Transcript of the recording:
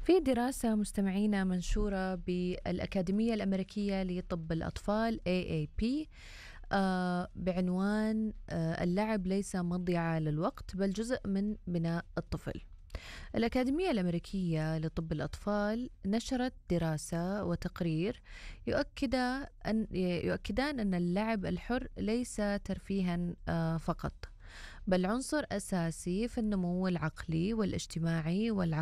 في دراسة مستمعينا منشورة بالأكاديمية الأمريكية لطب الأطفال AAP بعنوان اللعب ليس مضيعة للوقت بل جزء من بناء الطفل. الأكاديمية الأمريكية لطب الأطفال نشرت دراسة وتقرير يؤكدان أن اللعب الحر ليس ترفيها فقط، بل عنصر أساسي في النمو العقلي والاجتماعي